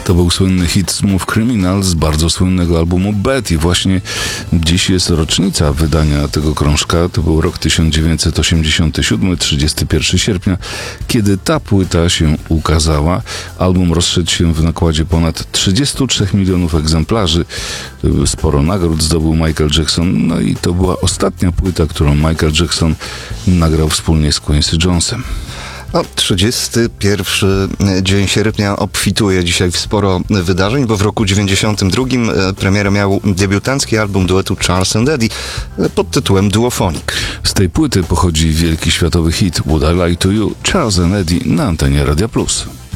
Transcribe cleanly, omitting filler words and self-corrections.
To był słynny hit Smooth Criminal z bardzo słynnego albumu Betty. Właśnie dziś jest rocznica wydania tego krążka. To był rok 1987, 31 sierpnia, kiedy ta płyta się ukazała. Album rozszedł się w nakładzie ponad 33 milionów egzemplarzy. Sporo nagród zdobył Michael Jackson. No i to była ostatnia płyta, którą Michael Jackson nagrał wspólnie z Quincy Jonesem. 31 dzień sierpnia obfituje dzisiaj w sporo wydarzeń, bo w roku 92 premierę miał debiutancki album duetu Charles and Eddie pod tytułem Duophonic. Z tej płyty pochodzi wielki światowy hit Would I Lie to You, Charles and Eddie na antenie Radia Plus.